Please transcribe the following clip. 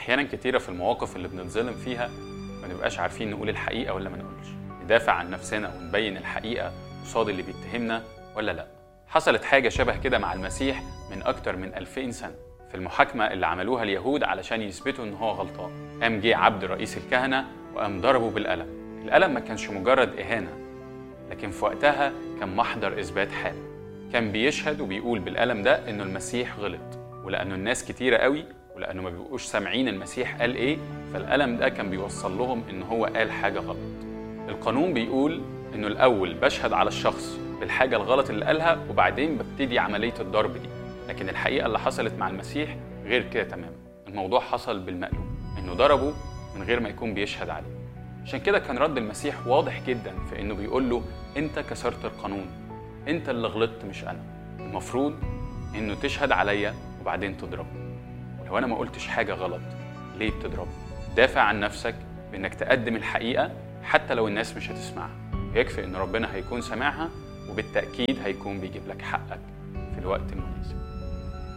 احيانا كتيره في المواقف اللي بنتظلم فيها ما نبقاش عارفين نقول الحقيقه ولا ما نقولش، ندافع عن نفسنا ونبين الحقيقه قصاد اللي بيتهمنا ولا لا. حصلت حاجه شبه كده مع المسيح من اكتر من 2000 سنه في المحاكمه اللي عملوها اليهود علشان يثبتوا ان هو غلطان. قام جه عبد رئيس الكهنه وقام ضربه بالقلم. القلم ما كانش مجرد اهانه، لكن في وقتها كان محضر اثبات حال. كان بيشهد وبيقول بالقلم ده انه المسيح غلط، ولانه الناس كتيره قوي ولانه ما بيبقوش سامعين المسيح قال ايه، فالقلم ده كان بيوصل لهم ان هو قال حاجه غلط. القانون بيقول انه الاول بشهد على الشخص بالحاجه الغلط اللي قالها وبعدين ببتدي عمليه الضرب دي، لكن الحقيقه اللي حصلت مع المسيح غير كده تماما. الموضوع حصل بالمقلوب، انه ضربه من غير ما يكون بيشهد عليه. عشان كده كان رد المسيح واضح جدا في انه بيقول له انت كسرت القانون، انت اللي غلطت مش انا. المفروض انه تشهد عليا وبعدين تضربني، ولو انا ما قلتش حاجه غلط ليه بتضربني؟ دافع عن نفسك بانك تقدم الحقيقه حتى لو الناس مش هتسمعها، ويكفي ان ربنا هيكون سامعها، وبالتاكيد هيكون بيجيب لك حقك في الوقت المناسب.